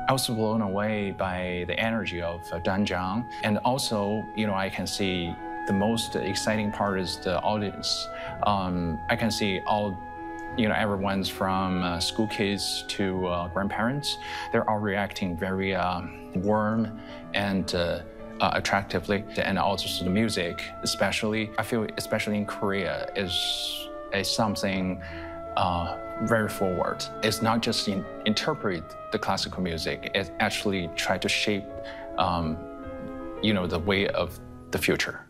I was blown away by the energy of Dan Zhang. And also, I can see the most exciting part is the audience. I can see all, everyone's from school kids to grandparents. They're all reacting very warm and attractively. And also the music, especially, I feel especially in Korea, is something very forward. It's not just interpret the classical music, it actually try to shape, the way of the future.